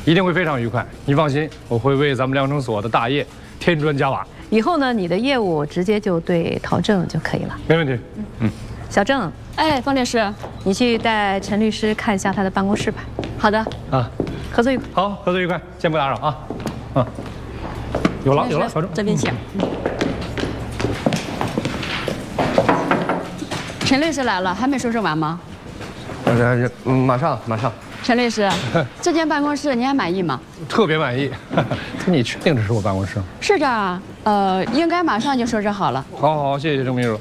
一定会非常愉快。你放心，我会为咱们量成所的大业添砖加瓦。 以后呢，你的业务直接就对陶正就可以了。 没问题。 小郑， 哎，方律师， 你去带陈律师看一下他的办公室吧。 好的。 啊， 合作愉快。 好，合作愉快，先不打扰啊。有了，小郑， 这边请。陈律师来了，还没收拾完吗？ 马上。 陈律师，这间办公室你还满意吗？ 特别满意。你确定这是我办公室吗？ 是这儿啊，应该马上就收拾好了。 好，谢谢郑秘书。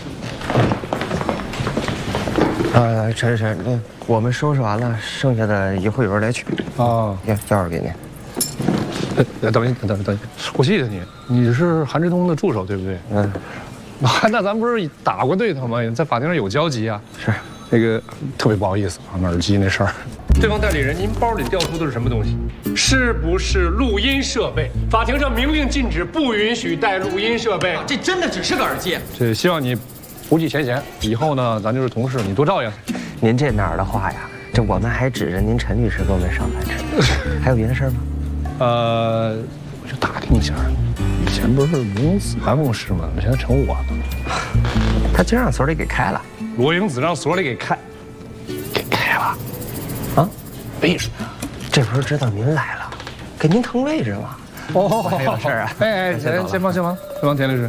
陈，我们收拾完了，剩下的一会儿有人来取。 哦， 钥匙给您。 等一下，我记得你是韩志东的助手对不对？那咱不是打过对头吗？在法庭上有交集啊。 是。 那个特别不好意思啊，那耳机那事儿。对方代理人，您包里调出的是什么东西？是不是录音设备？法庭上明令禁止，不允许带录音设备。 这真的只是个耳机。 这希望你不计前嫌，以后呢，咱就是同事，你多照应。 您这哪儿的话呀？这我们还指着您陈律师给我们上饭吃。还有别的事儿吗？ 我就打听一下，以前不是罗英子办公室吗？现在成我的。 他今儿让所里给开了。 罗英子让所里给开了。啊？为什么呀？ 这不是知道您来了，给您腾位置了。还有事儿啊？ 哎，先忙，田律师。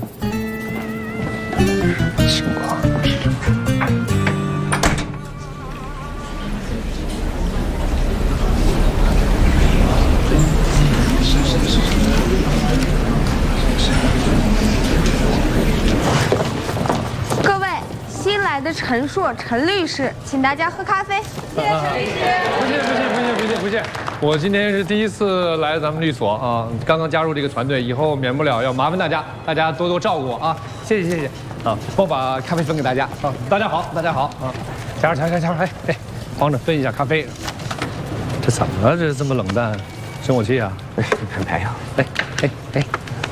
情况。 各位新来的陈硕、陈律师，请大家喝咖啡。谢谢陈律师。 不谢。我今天是第一次来咱们律所啊，刚刚加入这个团队，以后免不了要麻烦大家多多照顾我啊，谢谢啊，帮我把咖啡分给大家啊，大家好啊，加油，哎，帮着分一下咖啡。这怎么了？这么冷淡，生我气啊？ 没有。哎，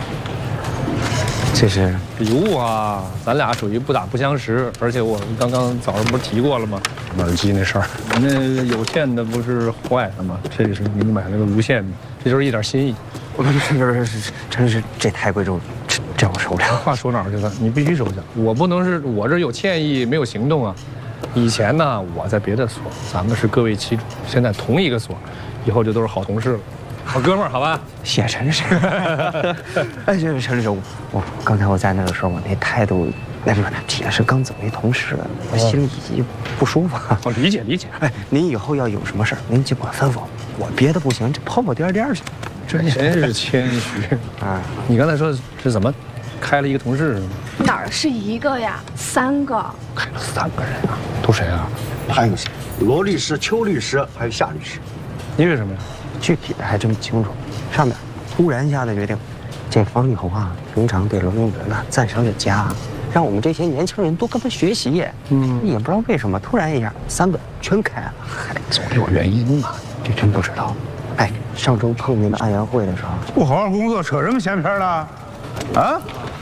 这是礼物啊，咱俩属于不打不相识，而且我刚刚早上不是提过了吗？耳机那事儿，那有线的不是坏了吗？这个是你买那个无线的，这就是一点心意。 不是，陈律师，这太贵重，这我受不了。 话说哪儿去了？你必须收下，我不能是我这有歉意没有行动啊。以前呢，我在别的所，咱们是各为其主，现在同一个所，以后就都是好同事了。好哥们儿，好吧？ 谢陈律师。哎，陈律师，我刚才我在那个时候，我那态度，那不是也是刚走一同事，我心里不舒服。 我理解。 哎，您以后要有什么事儿，您尽管吩咐我，别的不行，这跑颠去。 真是谦虚啊！你刚才说是怎么开了一个同事？ 哪儿是一个呀？3个。 开了3个人啊？都谁啊？ 还有谁？罗律师、邱律师，还有夏律师。 因为什么呀？ 具体的还真不清楚。上面突然下的决定，这方以后啊，平常对罗永哲呢赞赏有加，让我们这些年轻人多跟他学习。也不知道为什么，突然一下3个全开了， 总有原因嘛。 这真不知道。哎，上周碰见的安阳会的时候， 不好好工作，扯什么闲篇呢？啊？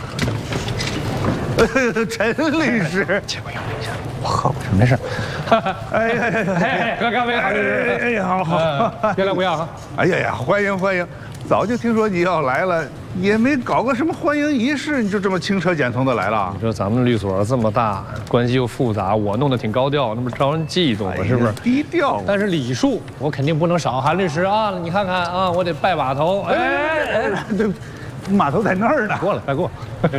陈律师， 借我用一下，我喝过，没事。哎，喝咖啡好， 哎呀，好， 别来无恙啊！ 哎呀，欢迎！早就听说你要来了，也没搞个什么欢迎仪式，你就这么轻车简从的来了。 你说咱们律所这么大，关系又复杂，我弄得挺高调，那不招人嫉妒吗？是不是？ 低调。 但是礼数我肯定不能少，韩律师啊，你看看啊，我得拜码头。 哎，对。码头在那儿呢， 快过。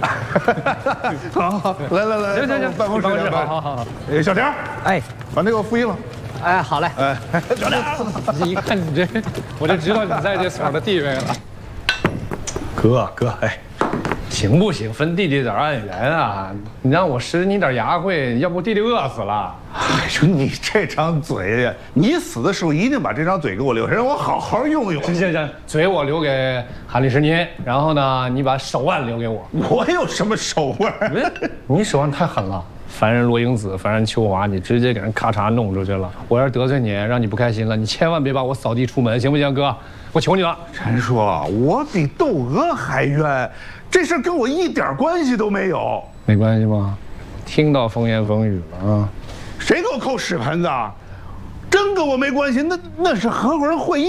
好，来， 行， 办公室， 好。 小田， 哎， 把那个复印了。 哎，好嘞。 哎，小田， 一看你这，我就知道你在这所的地位了。哥，哎，行不行？分弟弟点按源啊！你让我使你点牙慧，要不弟弟饿死了。 哎呦，你这张嘴呀，你死的时候一定把这张嘴给我留下，让我好好用用。 行，嘴我留给韩律师您，然后呢，你把手腕留给我。 我有什么手腕？ 你手腕太狠了。凡人罗英子，凡人秋华，你直接给人咔嚓弄出去了。我要是得罪你，让你不开心了，你千万别把我扫地出门，行不行，哥？我求你了。 陈硕，我比窦娥还冤，这事跟我一点关系都没有。 没关系吗？听到风言风语了啊！ 谁给我扣屎盆子？真跟我没关系，那是合伙人会议。